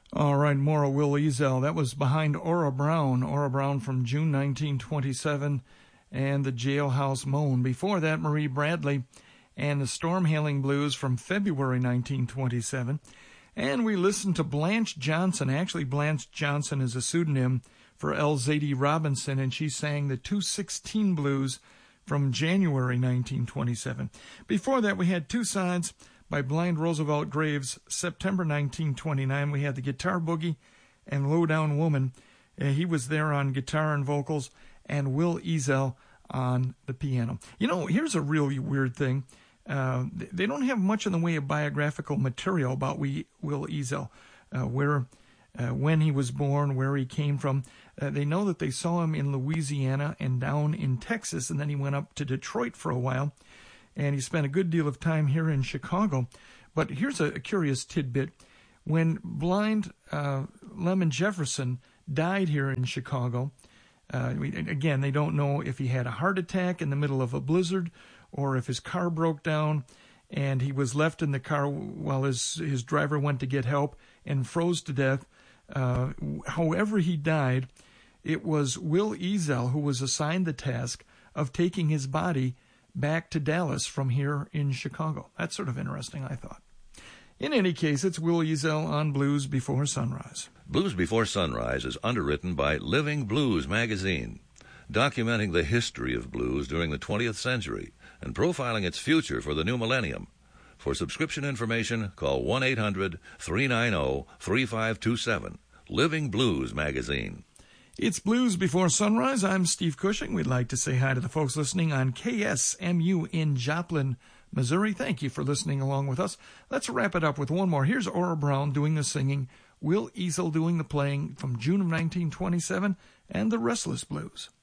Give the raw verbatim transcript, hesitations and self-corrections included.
All right, more of Will Eazell. That was behind Ora Brown. Ora Brown from June nineteen twenty-seven and the Jailhouse Moan. Before that, Marie Bradley and the Storm Hailing Blues from February nineteen twenty-seven. And we listened to Blanche Johnson. Actually, Blanche Johnson is a pseudonym for L. Zadie Robinson, and she sang the two sixteen Blues from January nineteen twenty-seven. Before that, we had Two Sides by Blind Roosevelt Graves, September nineteen twenty-nine. We had the Guitar Boogie and Low Down Woman. Uh, he was there on guitar and vocals, and Will Eazell on the piano. You know, here's a really weird thing. Uh, they don't have much in the way of biographical material about we, Will Eazell, uh, where, uh, when he was born, where he came from. Uh, they know that they saw him in Louisiana and down in Texas, and then he went up to Detroit for a while. And he spent a good deal of time here in Chicago. But here's a, a curious tidbit. When blind uh, Lemon Jefferson died here in Chicago, uh, we, again, they don't know if he had a heart attack in the middle of a blizzard or if his car broke down and he was left in the car while his, his driver went to get help and froze to death. Uh, however he died, it was Will Eazell who was assigned the task of taking his body back to Dallas from here in Chicago. That's sort of interesting, I thought. In any case, it's Will Eazell on Blues Before Sunrise. Blues Before Sunrise is underwritten by Living Blues magazine, documenting the history of blues during the twentieth century and profiling its future for the new millennium. For subscription information, call one eight hundred three nine zero three five two seven. Living Blues magazine. It's Blues Before Sunrise. I'm Steve Cushing. We'd like to say hi to the folks listening on K S M U in Joplin, Missouri. Thank you for listening along with us. Let's wrap it up with one more. Here's Ora Brown doing the singing, Will Eazell doing the playing from June of nineteen twenty-seven, and the Restless Blues.